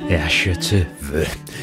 Ja, je te veux.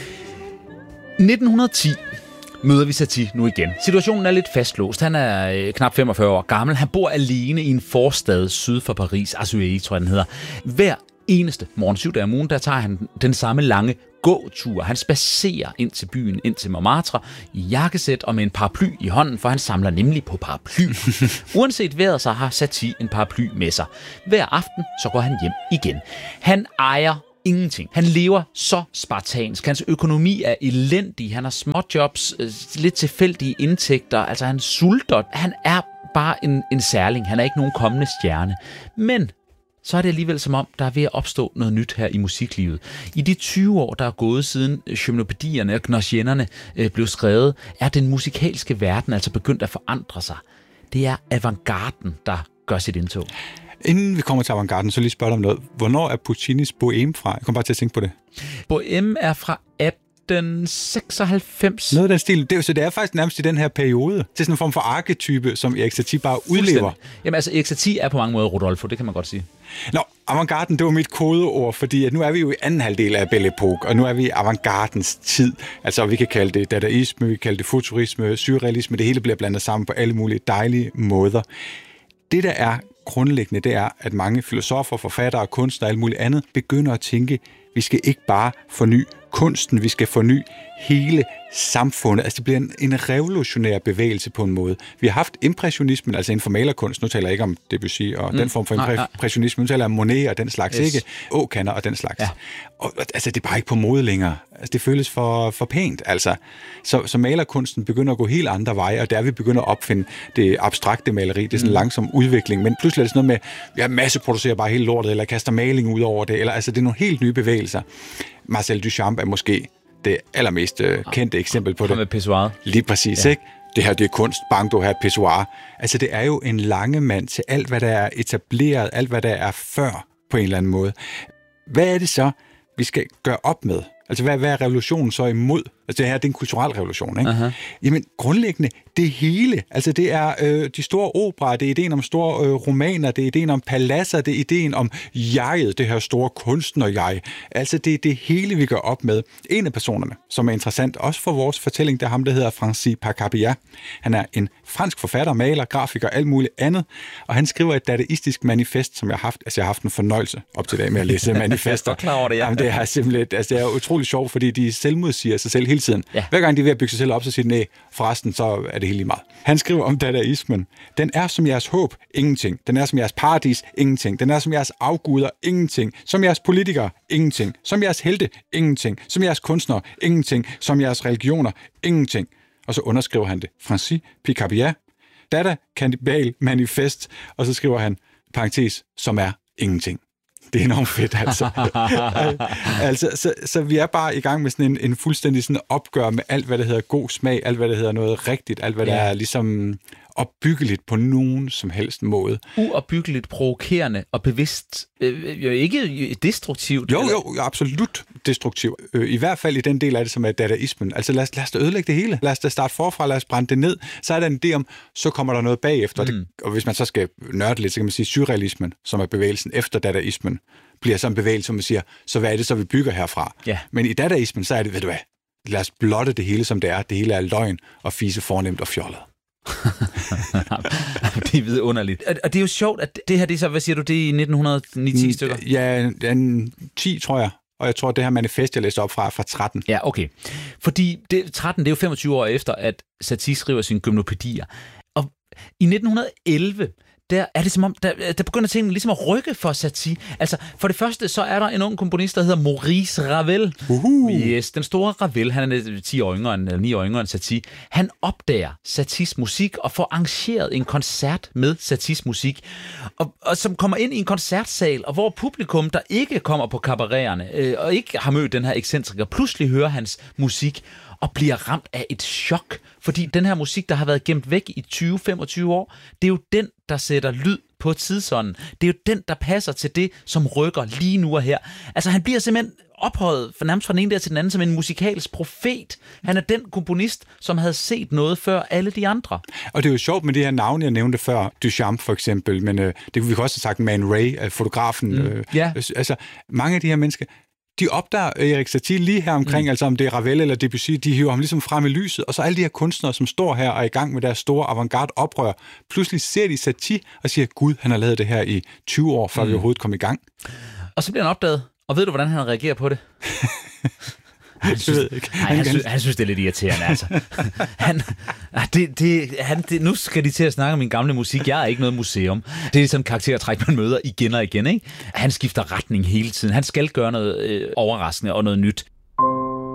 1910 møder vi Satie nu igen. Situationen er lidt fastlåst. Han er knap 45 år gammel. Han bor alene i en forstad syd for Paris. Azuay, tror jeg, den hedder. Hver eneste morgen, 7 dage om ugen, der tager han den samme lange gåtur. Han spacerer ind til byen, ind til Montmartre, i jakkesæt og med en paraply i hånden, for han samler nemlig på paraply. Uanset vejret, så har Satie en paraply med sig. Hver aften, så går han hjem igen. Han ejer ingenting. Han lever så spartansk. Hans økonomi er elendig. Han har småjobs, lidt tilfældige indtægter. Altså, han sulter. Han er bare en særling. Han er ikke nogen kommende stjerne. Men så er det alligevel som om, der er ved at opstå noget nyt her i musiklivet. I de 20 år, der er gået siden gymnopædierne og gnosiennerne blev skrevet, er den musikalske verden altså begyndt at forandre sig. Det er avantgarden, der gør sit indtog. Inden vi kommer til avantgarden, så lige spørge dig om noget. Hvornår er Puccinis Bohème fra? Jeg kommer bare til at tænke på det. Bohème er fra 1896. Noget af den stil. Så det er faktisk nærmest i den her periode. Det er sådan en form for arketype, som Erik Satie bare udlever. Jamen altså, Erik Satie er på mange måder Rodolfo, det kan man godt sige. Nå, avantgarden, det var mit kodeord, fordi at nu er vi jo i anden halvdel af Belle Époque, og nu er vi i avantgardens tid. Altså, vi kan kalde det dadaisme, vi kan kalde det futurisme, surrealisme, det hele bliver blandet sammen på alle mulige dejlige måder. Det, der er grundlæggende, det er, at mange filosofer, forfattere, kunstnere og alt muligt andet begynder at tænke, vi skal ikke bare forny kunsten, vi skal forny hele samfundet. Altså det bliver en revolutionær bevægelse på en måde. Vi har haft impressionismen, altså inden for malerkunst, nu taler jeg ikke om Debussy og den form for impressionisme, nu taler jeg om Monet og den slags, ikke? Åkander og den slags. Ja. Og altså det er bare ikke på mode længere. Altså det føles for pænt, altså. Så malerkunsten begynder at gå helt andre veje, og der vi begynder at opfinde det abstrakte maleri, det er sådan en langsom udvikling, men pludselig er det sådan noget med, ja, masseproducerer bare hele lortet, eller kaster maling ud over det, eller altså det er nogle helt nye bevægelser. Marcel Duchamp er måske det allermest kendte eksempel på det. Med pissoiret. Lige præcis, ikke? Det her, det er kunst, Bangdo her, pissoir. Altså, det er jo en lange mand til alt, hvad der er etableret, alt, hvad der er før, på en eller anden måde. Hvad er det så, vi skal gøre op med? Altså, hvad er revolutionen så imod? Altså, det her, det er en kulturel revolution, ikke? Uh-huh. Jamen, grundlæggende, det hele. Altså, det er de store operer, det er ideen om store romaner, det er ideen om paladser, det er ideen om jeget, det her store kunstner-jeg. Altså, det er det hele, vi gør op med. En af personerne, som er interessant også for vores fortælling, det er ham, der hedder Francis Paccapiat. Han er en fransk forfatter, maler, grafiker, alt muligt andet, og han skriver et dadaistisk manifest, som jeg har haft. Altså, jeg har haft en fornøjelse op til dag med at læse manifester. Klar over det, ja. Jamen, det er simpelthen, altså, det er utrolig sjovt, fordi de selvmodsiger sig selv hele tiden. Ja. Hver gang de er ved at bygge sig selv op, så siger de, nej, forresten, så er det helt lige meget. Han skriver om dadaismen. Den er som jeres håb, ingenting. Den er som jeres paradis, ingenting. Den er som jeres afguder, ingenting. Som jeres politikere, ingenting. Som jeres helte, ingenting. Som jeres kunstnere, ingenting. Som jeres religioner, ingenting. Og så underskriver han det. Francis Picabia, Dada Cannibal Manifest, og så skriver han, parentes, som er ingenting. Det er enormt fedt, altså. Så vi er bare i gang med sådan en fuldstændig sådan opgør med alt, hvad der hedder god smag, alt, hvad der hedder noget rigtigt, alt, hvad der er ligesom opbyggeligt på nogen som helst måde. Uopbyggeligt, provokerende og bevidst. Ikke destruktivt? Jo, absolut destruktivt. I hvert fald i den del af det, som er dadaismen. Altså lad os da ødelægge det hele. Lad os da starte forfra, lad os brænde det ned. Så er der en idé om, så kommer der noget bagefter. Og hvis man så skal nørde lidt, så kan man sige, surrealismen, som er bevægelsen efter dadaismen, bliver så en bevægelse, som man siger, så hvad er det så, vi bygger herfra? Ja. Men i dadaismen, så er det, ved du hvad, lad os blotte det hele, som det er. Det hele er løgn og fise fornemt og fjollet. Det er vidunderligt. Og det er jo sjovt, at det her, det er så, hvad siger du, det er i 1910 stykker? Ja, 10, tror jeg. Og jeg tror, det her manifest, jeg læste op fra 13. Ja, okay. Fordi 13, det er jo 25 år efter, at Satie skriver sine gymnopædier. Og i 1911, der er det som om, der begynder tingene ligesom at rykke for Satie. Altså, for det første, så er der en ung komponist, der hedder Maurice Ravel. Yes, den store Ravel, han er 10 år yngre eller 9 år yngre end Satie. Han opdager Saties musik og får arrangeret en koncert med Saties musik, og som kommer ind i en koncertsal, og hvor publikum, der ikke kommer på kabaretterne, og ikke har mødt den her ekscentriker, pludselig hører hans musik og bliver ramt af et chok, fordi den her musik, der har været gemt væk i 20-25 år, det er jo den, der sætter lyd på tidsånden. Det er jo den, der passer til det, som rykker lige nu og her. Altså, han bliver simpelthen ophøjet nærmest fra den ene der til den anden som en musikalsk profet. Han er den komponist, som havde set noget før alle de andre. Og det er jo sjovt med de her navne, jeg nævnte før. Duchamp for eksempel, men det kunne vi også have sagt Man Ray, fotografen. Altså, mange af de her mennesker, de opdager Erik Satie lige her omkring, altså om det er Ravel eller Debussy, de hiver ham ligesom frem i lyset, og så alle de her kunstnere, som står her og er i gang med deres store avantgarde-oprør, pludselig ser de Satie og siger, Gud, han har lavet det her i 20 år, før vi overhovedet kom i gang. Og så bliver han opdaget, og ved du, hvordan han reagerer på det? Han synes, det er lidt irriterende, altså. Nu skal de til at snakke om min gamle musik. Jeg er ikke noget museum. Det er sådan en karaktertræk, man møder igen og igen, ikke? Han skifter retning hele tiden. Han skal gøre noget overraskende og noget nyt.